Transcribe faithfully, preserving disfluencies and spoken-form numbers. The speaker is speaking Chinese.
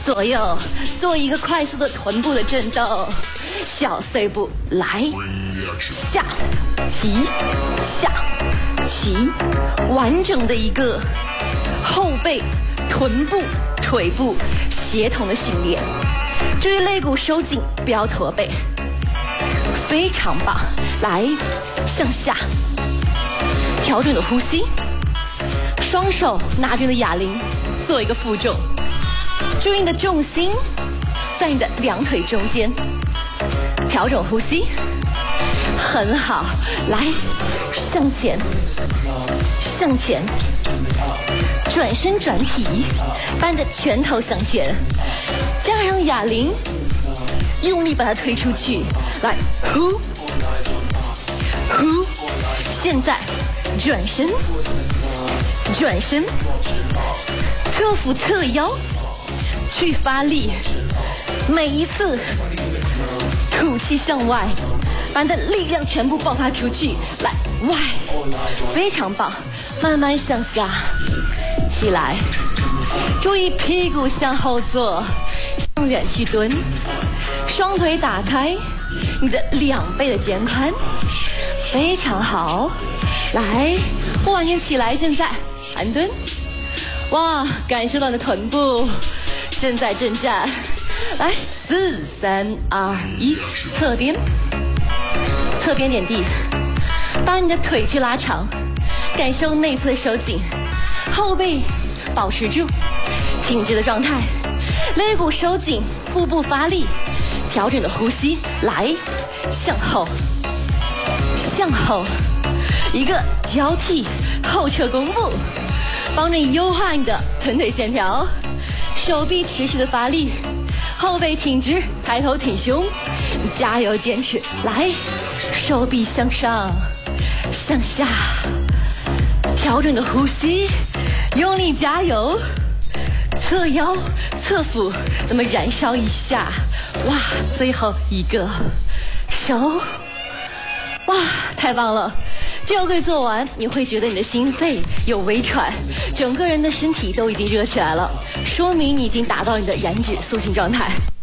左右做一个快速的臀部的震动，小碎步来，下提下提，完整的一个后背、臀部、腿部协同的训练。注意肋骨收紧，不要驼背，非常棒。来，向下，调整的呼吸，双手拿着你的哑铃，做一个负重。注意你的重心在你的两腿中间，调整呼吸，很好。来，向前，向前，转身转体，把你的拳头向前，加上哑铃，用力把它推出去。来，呼，呼，现在转身，转身，侧腹侧腰。去发力，每一次吐气向外，把你的力量全部爆发出去。来，外，非常棒。慢慢向下，起来，注意屁股向后坐，向远去蹲，双腿打开，你的两倍的肩宽，非常好。来，不完全起来，现在盘蹲。哇，感受到你的臀部正在震颤。来，四三二一，侧边，侧边点地，把你的腿去拉长，感受内侧的收紧，后背保持住挺直的状态，肋骨收紧，腹部发力，调整的呼吸。来，向后，向后，一个交替后撤弓步，帮你优化你的臀腿线条。手臂持续的发力，后背挺直，抬头挺胸，加油坚持。来，手臂向上，向下，调整的呼吸，用力加油，侧腰侧腹，咱们燃烧一下。哇，最后一个手，哇，太棒了。这个做完，你会觉得你的心肺有微喘，整个人的身体都已经热起来了，说明你已经达到你的燃脂塑形状态。